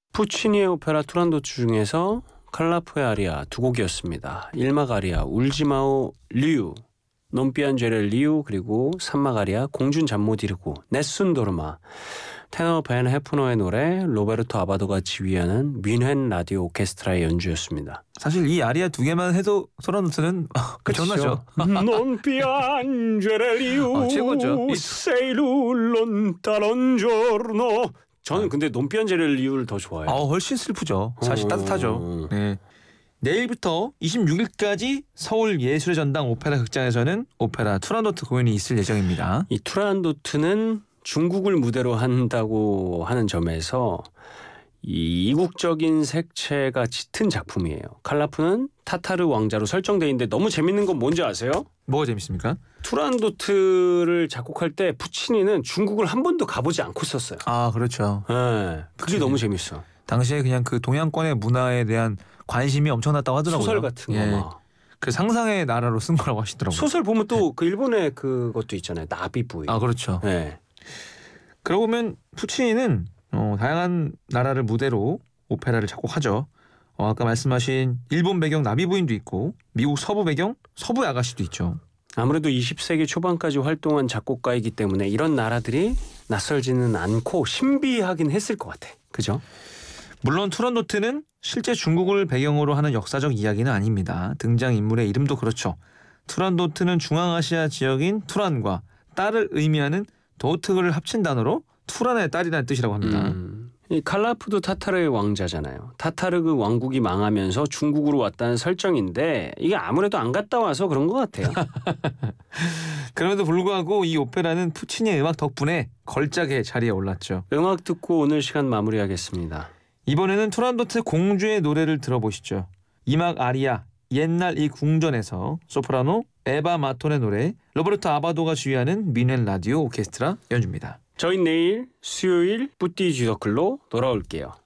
푸치니의 오페라 투란도트 중에서 칼라프의 아리아 두 곡이었습니다. 1막 아리아 울지마오 리우, 논피안제레 리우, 그리고 3막 아리아 공준 잠 못 이루고 네순 도르마. 테너 벤 헤프너의 노래, 로베르토 아바도가 지휘하는 뮌헨 라디오 오케스트라의 연주였습니다. 사실 이 아리아 두 개만 해도 소란노트는 끝장나죠. 논피안제레 리우 최고죠. 세일룰론 타론조르노. 저는 근데 논피안제레 리우를 더 좋아해요. 훨씬 슬프죠. 사실 따뜻하죠. 네. 내일부터 26일까지 서울 예술의 전당 오페라 극장에서는 오페라 투란도트 공연이 있을 예정입니다. 이 투란도트는 중국을 무대로 한다고 하는 점에서 이 이국적인 색채가 짙은 작품이에요. 칼라프는 타타르 왕자로 설정돼 있는데 너무 재밌는 건 뭔지 아세요? 뭐가 재밌습니까? 투란도트를 작곡할 때 푸치니는 중국을 한 번도 가보지 않고 썼어요. 그렇죠. 네, 그게 너무 재밌어. 당시에 그냥 그 동양권의 문화에 대한 관심이 엄청났다고 하더라고요. 소설 같은 거 막. 그 상상의 나라로 쓴 거라고 하시더라고요. 소설 보면 또 그 일본의 그것도 있잖아요. 나비부이. 그렇죠. 네. 그러고 보면 푸치니는 다양한 나라를 무대로 오페라를 작곡하죠. 아까 말씀하신 일본 배경 나비부인도 있고 미국 서부 배경 서부의 아가씨도 있죠. 아무래도 20세기 초반까지 활동한 작곡가이기 때문에 이런 나라들이 낯설지는 않고 신비하긴 했을 것 같아. 그죠? 물론 투란도트는 실제 중국을 배경으로 하는 역사적 이야기는 아닙니다. 등장인물의 이름도 그렇죠. 투란도트는 중앙아시아 지역인 투란과 딸을 의미하는 도트를 합친 단어로 투란의 딸이라는 뜻이라고 합니다. 이 칼라프도 타타르의 왕자잖아요. 타타르 그 왕국이 망하면서 중국으로 왔다는 설정인데 이게 아무래도 안 갔다 와서 그런 것 같아요. 그럼에도 불구하고 이 오페라는 푸치니의 음악 덕분에 걸작의 자리에 올랐죠. 음악 듣고 오늘 시간 마무리하겠습니다. 이번에는 투란도트 공주의 노래를 들어보시죠. 2막 아리아 옛날 이 궁전에서 소프라노 에바 마톤의 노래, 로베르토 아바도가 지휘하는 뮌헨 라디오 오케스트라 연주입니다. 저희 내일 수요일 뿌띠 쥐더클로 돌아올게요.